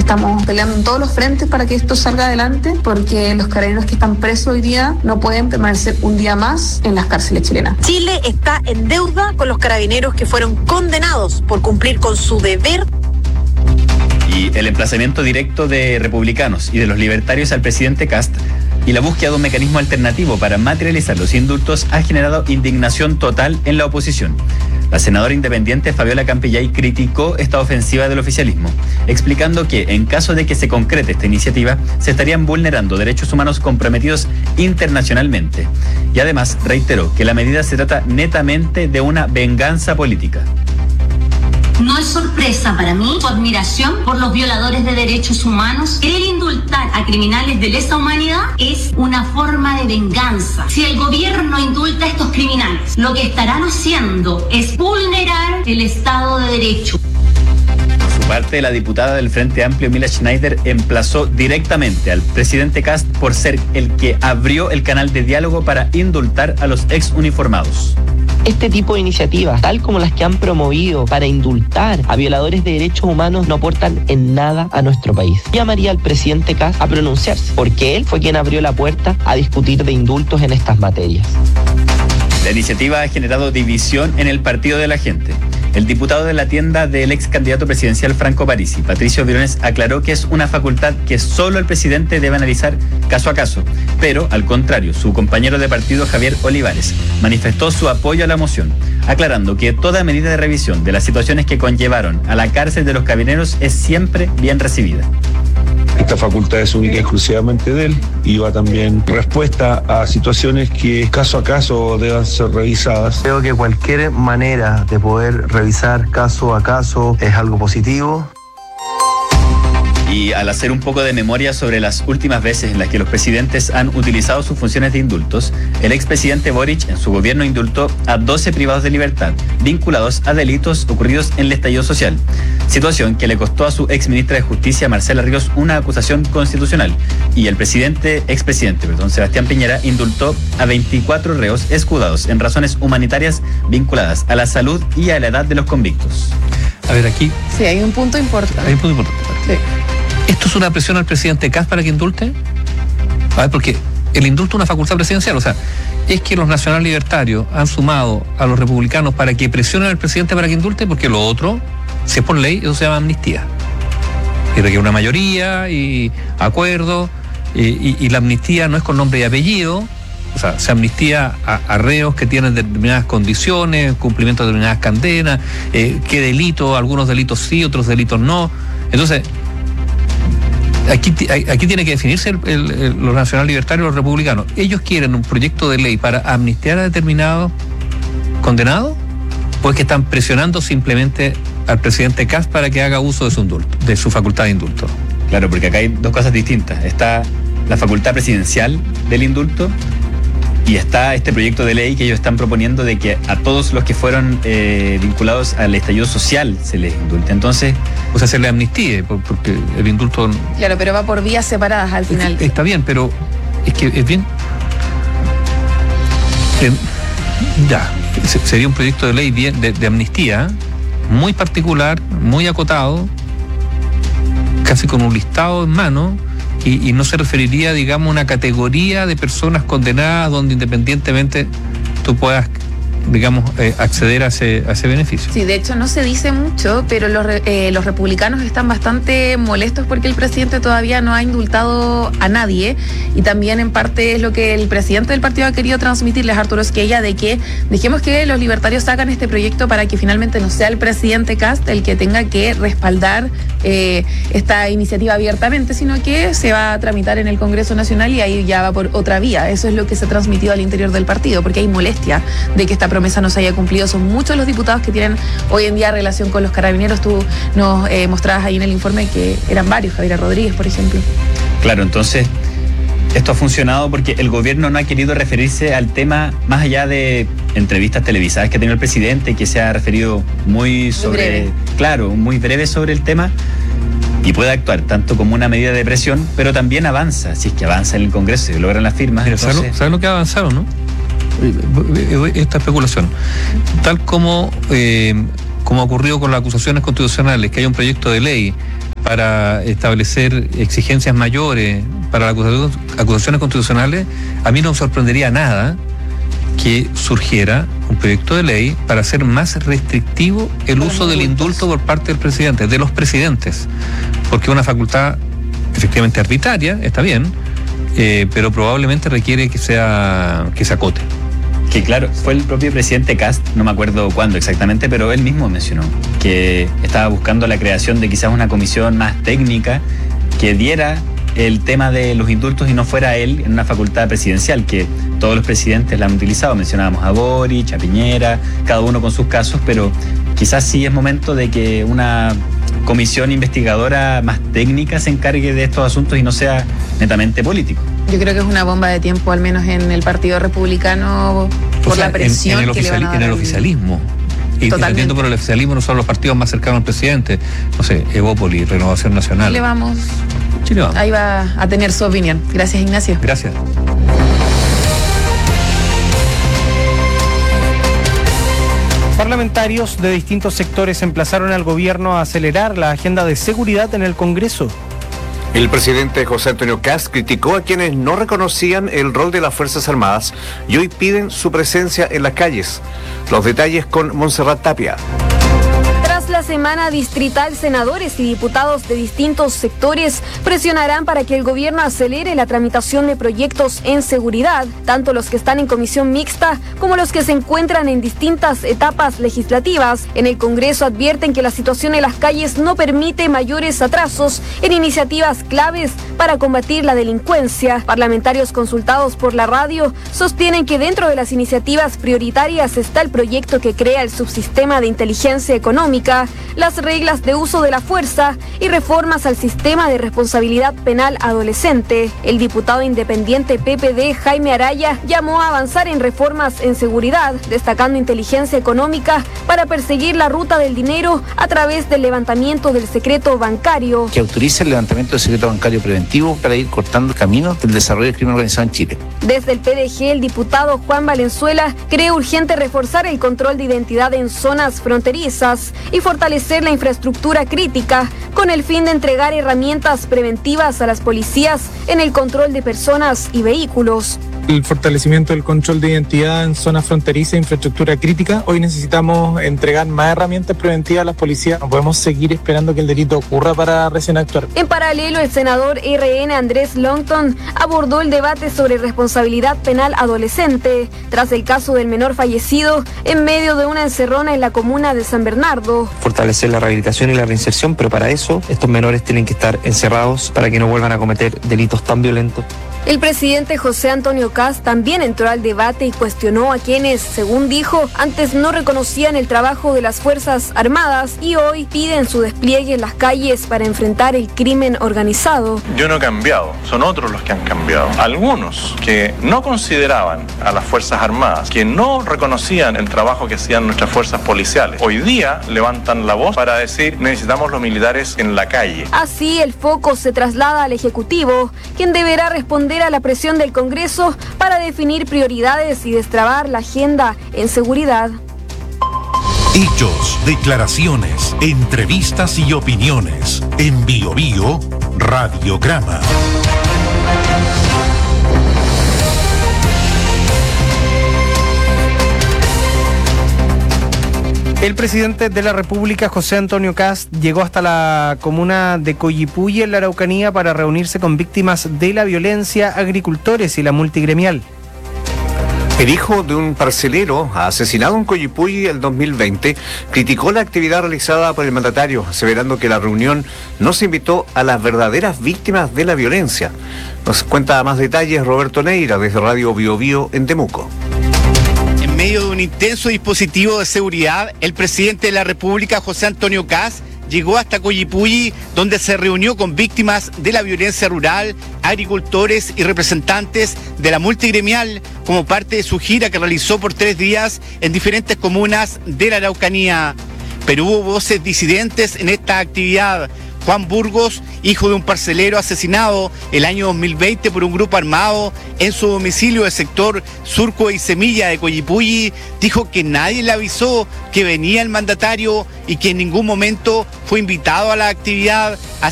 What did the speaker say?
Estamos peleando en todos los frentes para que esto salga adelante, porque los carabineros que están presos hoy día no pueden permanecer un día más en las cárceles chilenas. Chile está en deuda con los carabineros que fueron condenados por cumplir con su deber. Y el emplazamiento directo de republicanos y de los libertarios al presidente Kast y la búsqueda de un mecanismo alternativo para materializar los indultos ha generado indignación total en la oposición. La senadora independiente Fabiola Campillay criticó esta ofensiva del oficialismo, explicando que en caso de que se concrete esta iniciativa, se estarían vulnerando derechos humanos comprometidos internacionalmente. Y además reiteró que la medida se trata netamente de una venganza política. No es sorpresa para mí tu admiración por los violadores de derechos humanos. Querer indultar a criminales de lesa humanidad es una forma de venganza. Si el gobierno indulta a estos criminales, lo que estarán haciendo es vulnerar el Estado de Derecho. Por su parte, la diputada del Frente Amplio, Mila Schneider, emplazó directamente al presidente Kast por ser el que abrió el canal de diálogo para indultar a los ex uniformados. Este tipo de iniciativas, tal como las que han promovido para indultar a violadores de derechos humanos, no aportan en nada a nuestro país. Llamaría al presidente Kast a pronunciarse, porque él fue quien abrió la puerta a discutir de indultos en estas materias. La iniciativa ha generado división en el partido de la gente. El diputado de la tienda del ex candidato presidencial Franco Parisi, Patricio Briones, aclaró que es una facultad que solo el presidente debe analizar caso a caso, pero al contrario, su compañero de partido Javier Olivares manifestó su apoyo a la moción, aclarando que toda medida de revisión de las situaciones que conllevaron a la cárcel de los carabineros es siempre bien recibida. Esta facultad es única y exclusivamente de él y va también respuesta a situaciones que caso a caso deban ser revisadas. Creo que cualquier manera de poder revisar caso a caso es algo positivo. Y al hacer un poco de memoria sobre las últimas veces en las que los presidentes han utilizado sus funciones de indultos, el expresidente Boric en su gobierno indultó a 12 privados de libertad vinculados a delitos ocurridos en el estallido social, situación que le costó a su exministra de Justicia, Marcela Ríos, una acusación constitucional. Y el expresidente Sebastián Piñera indultó a 24 reos escudados en razones humanitarias vinculadas a la salud y a la edad de los convictos. A ver, aquí... Sí, hay un punto importante. Hay un punto importante. Sí. ¿Esto es una presión al presidente Kast para que indulte? A ver, porque el indulto es una facultad presidencial, o sea, es que los nacional libertarios han sumado a los republicanos para que presionen al presidente para que indulte, porque lo otro, si es por ley, eso se llama amnistía. Y requiere una mayoría y acuerdo, y la amnistía no es con nombre y apellido, o sea, se amnistía a reos que tienen determinadas condiciones, cumplimiento de determinadas condenas, qué delito, algunos delitos sí, otros delitos no. Entonces, aquí tiene que definirse los nacional libertarios y los republicanos. Ellos quieren un proyecto de ley para amnistiar a determinados condenados, o es que están presionando simplemente al presidente Kast para que haga uso de su facultad de indulto. Claro, porque acá hay dos cosas distintas. Está la facultad presidencial del indulto y está este proyecto de ley que ellos están proponiendo de que a todos los que fueron vinculados al estallido social se les indulte. Entonces, o sea, se le amnistíe, porque el indulto... Claro, pero va por vías separadas al final. Está bien, pero es que es bien... sería un proyecto de ley bien de amnistía, muy particular, muy acotado, casi con un listado en mano, y no se referiría, digamos, a una categoría de personas condenadas donde independientemente tú puedas, digamos, acceder a ese beneficio. Sí, de hecho no se dice mucho, pero los republicanos están bastante molestos porque el presidente todavía no ha indultado a nadie, y también en parte es lo que el presidente del partido ha querido transmitirles, Arturo Esquella, de que dejemos que los libertarios hagan este proyecto para que finalmente no sea el presidente Kast el que tenga que respaldar esta iniciativa abiertamente, sino que se va a tramitar en el Congreso Nacional y ahí ya va por otra vía. Eso es lo que se ha transmitido al interior del partido, porque hay molestia de que esta promesa no se haya cumplido. Son muchos los diputados que tienen hoy en día relación con los carabineros. Tú nos mostrabas ahí en el informe que eran varios, Javier Rodríguez, por ejemplo. Claro, entonces esto ha funcionado porque el gobierno no ha querido referirse al tema más allá de entrevistas televisadas que ha tenido el presidente, que se ha referido muy breve sobre el tema, y puede actuar tanto como una medida de presión, pero también avanza, si es que avanza en el Congreso y logran las firmas. Mira, entonces... ¿sabes lo que ha avanzado, no? Esta especulación, tal como ha ocurrido con las acusaciones constitucionales, que hay un proyecto de ley para establecer exigencias mayores para las acusaciones constitucionales, a mí no me sorprendería nada que surgiera un proyecto de ley para hacer más restrictivo el uso del indulto por parte del presidente, de los presidentes, porque es una facultad efectivamente arbitraria, está bien, pero probablemente requiere que se acote. Que claro, fue el propio presidente Kast, no me acuerdo cuándo exactamente, pero él mismo mencionó que estaba buscando la creación de quizás una comisión más técnica que diera el tema de los indultos y no fuera él en una facultad presidencial, que todos los presidentes la han utilizado. Mencionábamos a Boric, a Piñera, cada uno con sus casos, pero quizás sí es momento de que una comisión investigadora más técnica se encargue de estos asuntos y no sea netamente político. Yo creo que es una bomba de tiempo, al menos en el Partido Republicano, por la presión que le van a dar. En el oficialismo. Y entendiendo por el oficialismo no son los partidos más cercanos al presidente, no sé, Evópoli, Renovación Nacional. Chile vamos. Ahí va a tener su opinión. Gracias, Ignacio. Gracias. Parlamentarios de distintos sectores emplazaron al gobierno a acelerar la agenda de seguridad en el Congreso. El presidente José Antonio Kast criticó a quienes no reconocían el rol de las Fuerzas Armadas y hoy piden su presencia en las calles. Los detalles con Montserrat Tapia. Tras la semana distrital, senadores y diputados de distintos sectores presionarán para que el gobierno acelere la tramitación de proyectos en seguridad, tanto los que están en comisión mixta como los que se encuentran en distintas etapas legislativas. En el Congreso advierten que la situación en las calles no permite mayores atrasos en iniciativas claves para combatir la delincuencia. Parlamentarios consultados por la radio sostienen que dentro de las iniciativas prioritarias está el proyecto que crea el subsistema de inteligencia económica, las reglas de uso de la fuerza y reformas al sistema de responsabilidad penal adolescente. El diputado independiente PPD, Jaime Araya, llamó a avanzar en reformas en seguridad, destacando inteligencia económica para perseguir la ruta del dinero a través del levantamiento del secreto bancario. Que autorice el levantamiento del secreto bancario preventivo para ir cortando el camino del desarrollo del crimen organizado en Chile. Desde el PDG, el diputado Juan Valenzuela cree urgente reforzar el control de identidad en zonas fronterizas y fortalecer la infraestructura crítica con el fin de entregar herramientas preventivas a las policías en el control de personas y vehículos. El fortalecimiento del control de identidad en zonas fronterizas e infraestructura crítica. Hoy necesitamos entregar más herramientas preventivas a las policías. No podemos seguir esperando que el delito ocurra para recién actuar. En paralelo, el senador RN Andrés Longton abordó el debate sobre responsabilidad penal adolescente tras el caso del menor fallecido en medio de una encerrona en la comuna de San Bernardo. Fortalecer la rehabilitación y la reinserción, pero para eso estos menores tienen que estar encerrados para que no vuelvan a cometer delitos tan violentos. El presidente José Antonio Kast también entró al debate y cuestionó a quienes, según dijo, antes no reconocían el trabajo de las Fuerzas Armadas y hoy piden su despliegue en las calles para enfrentar el crimen organizado. Yo no he cambiado, son otros los que han cambiado. Algunos que no consideraban a las Fuerzas Armadas, que no reconocían el trabajo que hacían nuestras fuerzas policiales, hoy día levantan la voz para decir necesitamos los militares en la calle. Así el foco se traslada al Ejecutivo, quien deberá responder a la presión del Congreso para definir prioridades y destrabar la agenda en seguridad. Hechos, declaraciones, entrevistas y opiniones. En Bio Bio, Radiograma. El presidente de la República, José Antonio Kast, llegó hasta la comuna de Coyipulli, en la Araucanía, para reunirse con víctimas de la violencia, agricultores y la multigremial. El hijo de un parcelero asesinado en Coyipulli el 2020 criticó la actividad realizada por el mandatario, aseverando que la reunión no se invitó a las verdaderas víctimas de la violencia. Nos cuenta más detalles Roberto Neira desde Radio Bio Bio en Temuco. En medio de un intenso dispositivo de seguridad, el presidente de la República, José Antonio Kast, llegó hasta Coyipulli, donde se reunió con víctimas de la violencia rural, agricultores y representantes de la multigremial, como parte de su gira que realizó por 3 días en diferentes comunas de la Araucanía. Pero hubo voces disidentes en esta actividad. Juan Burgos, hijo de un parcelero asesinado el año 2020 por un grupo armado en su domicilio del sector Surco y Semilla de Coyipulli, dijo que nadie le avisó que venía el mandatario y que en ningún momento fue invitado a la actividad.